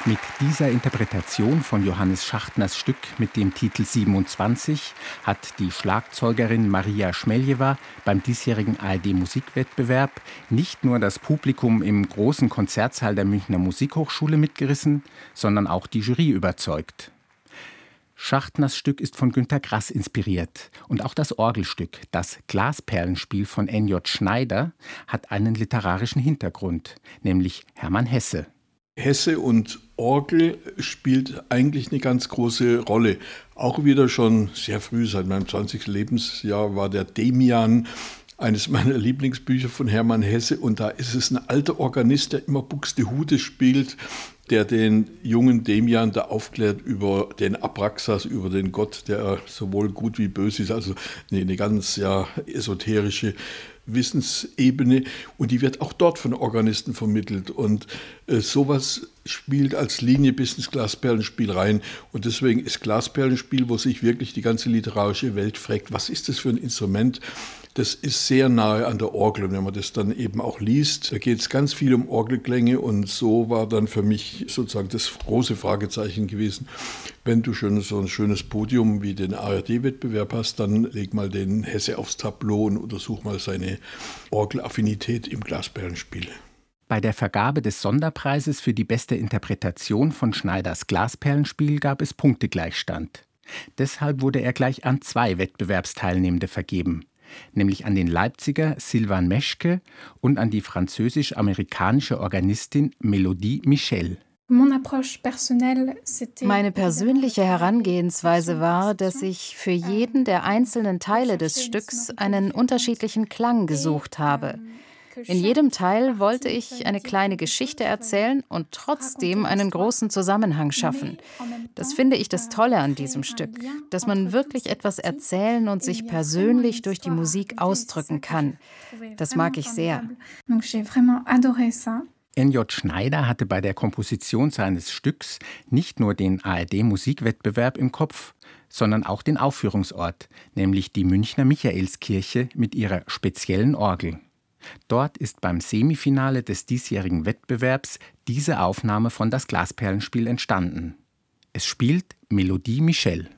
Mit dieser Interpretation von Johannes Schachtners Stück mit dem Titel 27 hat die Schlagzeugerin Maria Schmeljewa beim diesjährigen ARD-Musikwettbewerb nicht nur das Publikum im großen Konzertsaal der Münchner Musikhochschule mitgerissen, sondern auch die Jury überzeugt. Schachtners Stück ist von Günter Grass inspiriert und auch das Orgelstück, das Glasperlenspiel von N.J. Schneider, hat einen literarischen Hintergrund, nämlich Hermann Hesse. Hesse und Orgel spielt eigentlich eine ganz große Rolle. Auch wieder schon sehr früh, seit meinem 20. Lebensjahr, war der Demian eines meiner Lieblingsbücher von Hermann Hesse. Und da ist es ein alter Organist, der immer Buxtehude spielt, der den jungen Demian da aufklärt über den Abraxas, über den Gott, der sowohl gut wie böse ist. Also eine ganz esoterische Wissensebene, und die wird auch dort von Organisten vermittelt, und sowas spielt als Linie bis ins Glasperlenspiel rein, und deswegen ist Glasperlenspiel, wo sich wirklich die ganze literarische Welt fragt, was ist das für ein Instrument? Das ist sehr nahe an der Orgel, und wenn man das dann eben auch liest, da geht es ganz viel um Orgelklänge, und so war dann für mich sozusagen das große Fragezeichen gewesen, wenn du schon so ein schönes Podium wie den ARD-Wettbewerb hast, dann leg mal den Hesse aufs Tableau und untersuch mal seine Orgelaffinität im Glasperlenspiel. Bei der Vergabe des Sonderpreises für die beste Interpretation von Schneiders Glasperlenspiel gab es Punktegleichstand. Deshalb wurde er gleich an 2 Wettbewerbsteilnehmende vergeben, nämlich an den Leipziger Sylvain Meschke und an die französisch-amerikanische Organistin Mélodie Michel. Meine persönliche Herangehensweise war, dass ich für jeden der einzelnen Teile des Stücks einen unterschiedlichen Klang gesucht habe. In jedem Teil wollte ich eine kleine Geschichte erzählen und trotzdem einen großen Zusammenhang schaffen. Das finde ich das Tolle an diesem Stück, dass man wirklich etwas erzählen und sich persönlich durch die Musik ausdrücken kann. Das mag ich sehr. N.J. Schneider hatte bei der Komposition seines Stücks nicht nur den ARD-Musikwettbewerb im Kopf, sondern auch den Aufführungsort, nämlich die Münchner Michaelskirche mit ihrer speziellen Orgel. Dort ist beim Semifinale des diesjährigen Wettbewerbs diese Aufnahme von Das Glasperlenspiel entstanden. Es spielt Mélodie Michel.